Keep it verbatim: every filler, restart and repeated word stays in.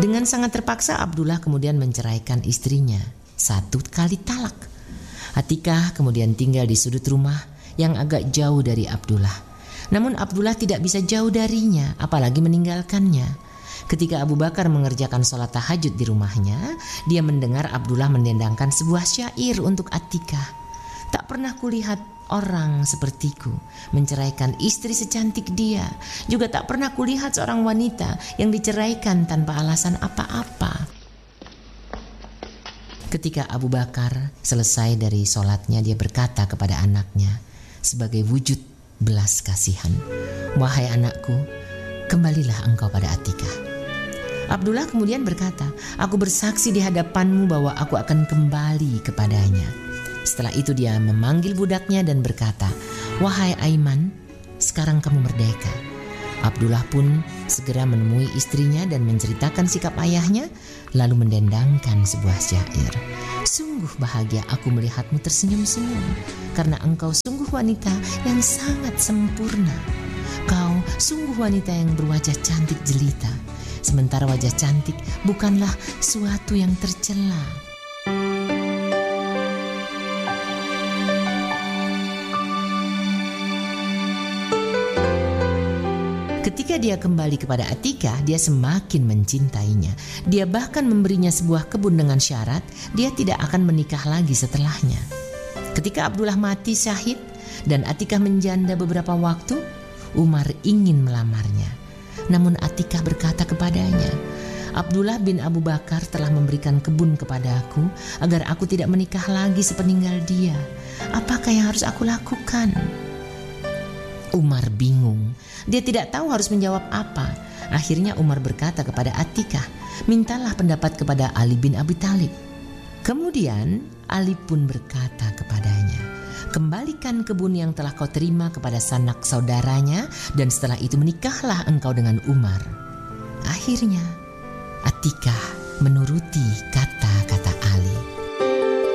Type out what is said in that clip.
Dengan sangat terpaksa Abdullah kemudian menceraikan istrinya satu kali talak. Atikah kemudian tinggal di sudut rumah yang agak jauh dari Abdullah. Namun Abdullah tidak bisa jauh darinya, apalagi meninggalkannya. Ketika Abu Bakar mengerjakan sholat tahajud di rumahnya, dia mendengar Abdullah mendendangkan sebuah syair untuk Atikah. Tak pernah kulihat orang sepertiku menceraikan istri secantik dia. Juga tak pernah kulihat seorang wanita yang diceraikan tanpa alasan apa-apa. Ketika Abu Bakar selesai dari sholatnya, dia berkata kepada anaknya sebagai wujud belas kasihan, "Wahai anakku, kembalilah engkau pada Atikah." Abdullah kemudian berkata, "Aku bersaksi di hadapanmu bahwa aku akan kembali kepadanya." Setelah itu dia memanggil budaknya dan berkata, "Wahai Aiman, sekarang kamu merdeka." Abdullah pun segera menemui istrinya dan menceritakan sikap ayahnya, lalu mendendangkan sebuah syair. "Sungguh bahagia aku melihatmu tersenyum-senyum, karena engkau sungguh wanita yang sangat sempurna. Kau sungguh wanita yang berwajah cantik jelita, sementara wajah cantik bukanlah suatu yang tercela." Ketika dia kembali kepada Atikah, dia semakin mencintainya. Dia bahkan memberinya sebuah kebun dengan syarat dia tidak akan menikah lagi setelahnya. Ketika Abdullah mati syahid dan Atikah menjanda beberapa waktu, Umar ingin melamarnya. Namun Atikah berkata kepadanya, "Abdullah bin Abu Bakar telah memberikan kebun kepadaku agar aku tidak menikah lagi sepeninggal dia. Apakah yang harus aku lakukan?" Umar bingung. Dia tidak tahu harus menjawab apa. Akhirnya Umar berkata kepada Atikah, "Mintalah pendapat kepada Ali bin Abi Thalib." Kemudian Ali pun berkata kepadanya, "Kembalikan kebun yang telah kau terima kepada sanak saudaranya, dan setelah itu menikahlah engkau dengan Umar." Akhirnya Atikah menuruti kata-kata